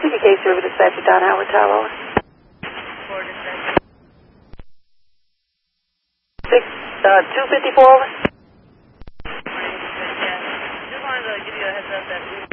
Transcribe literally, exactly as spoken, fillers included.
City Case Service Dispatcher, Don Howard Tower, over. four dispatcher. Six, uh, two fifty-four, over. Yeah. Just wanted to give you a heads up that we